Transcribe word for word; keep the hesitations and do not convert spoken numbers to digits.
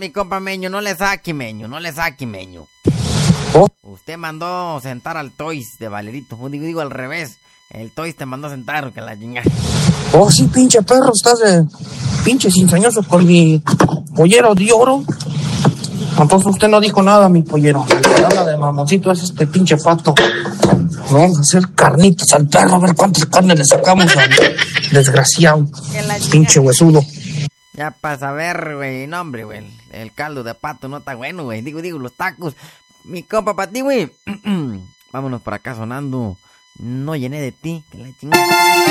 mi compa Meño, no le saque, Meño, no le saque, Meño. ¿Oh? Usted mandó sentar al Toys de Valerito. Digo, digo al revés. El Toys te mandó sentar, que la chingada. Oh, sí, pinche perro, estás de pinche cizañoso con mi pollero de oro. Entonces usted no dijo nada, mi pollero. El que habla de mamoncito es este pinche pato. Vamos a hacer carnitas al perro, a ver cuántas carnes le sacamos al desgraciado. Pinche huesudo. Ya para saber, güey, no, hombre, güey. El caldo de pato no está bueno, güey. Digo, digo, los tacos. Mi compa para ti, güey. Vámonos por acá sonando. No llené de ti, que la chingada.